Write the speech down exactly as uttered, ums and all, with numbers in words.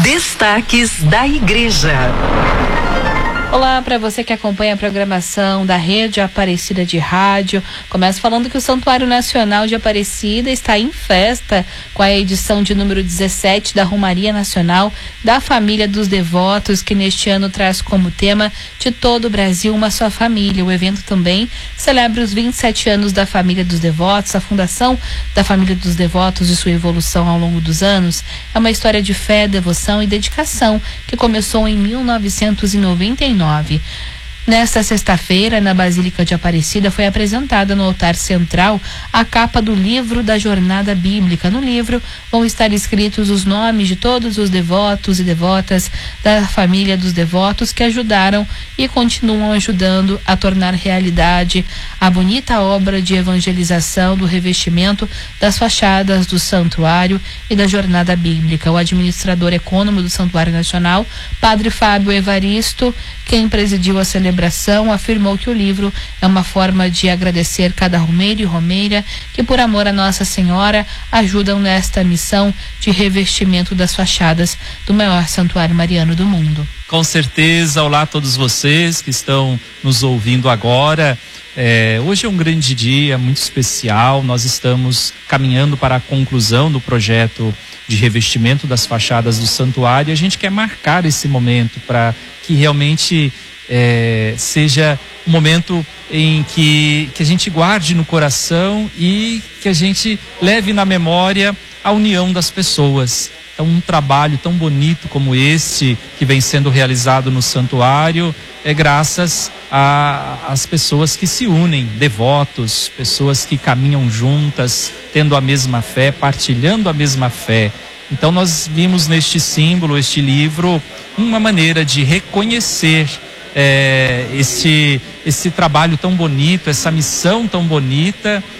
Destaques da Igreja. Olá para você que acompanha a programação da Rede Aparecida de Rádio. Começo falando que o Santuário Nacional de Aparecida está em festa com a edição de número dezessete da Romaria Nacional da Família dos Devotos, que neste ano traz como tema de todo o Brasil uma só família. O evento também celebra os vinte e sete anos da Família dos Devotos, a fundação da Família dos Devotos e sua evolução ao longo dos anos. É uma história de fé, devoção e dedicação que começou em mil novecentos e noventa e nove. Nesta sexta-feira, na Basílica de Aparecida, foi apresentada no altar central a capa do livro da Jornada Bíblica. No livro vão estar escritos os nomes de todos os devotos e devotas da família dos devotos que ajudaram e continuam ajudando a tornar realidade a bonita obra de evangelização do revestimento das fachadas do santuário e da Jornada Bíblica. O administrador econômico do Santuário Nacional, Padre Fábio Evaristo, quem presidiu a celebração, afirmou que o livro é uma forma de agradecer cada romeiro e romeira que, por amor a Nossa Senhora, ajudam nesta missão de revestimento das fachadas do maior santuário mariano do mundo. Com certeza, olá a todos vocês que estão nos ouvindo agora. É, hoje é um grande dia, muito especial. Nós estamos caminhando para a conclusão do projeto de revestimento das fachadas do santuário e a gente quer marcar esse momento para que realmente é, seja um momento em que, que a gente guarde no coração e que a gente leve na memória a união das pessoas. Então, um trabalho tão bonito como este que vem sendo realizado no santuário é graças às pessoas que se unem, devotos, pessoas que caminham juntas, tendo a mesma fé, partilhando a mesma fé. Então nós vimos neste símbolo, este livro, uma maneira de reconhecer é, esse, esse trabalho tão bonito, essa missão tão bonita